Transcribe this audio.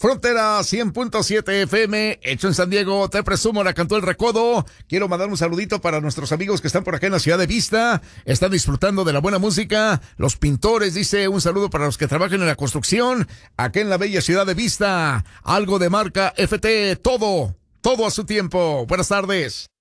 Frontera 100.7 FM, hecho en San Diego, te presumo, la cantó El Recodo. Quiero mandar un saludito para nuestros amigos que están por acá en la ciudad de Vista, están disfrutando de la buena música. Los pintores, dice, un saludo para los que trabajan en la construcción, acá en la bella ciudad de Vista. Algo de marca FT, todo a su tiempo. Buenas tardes.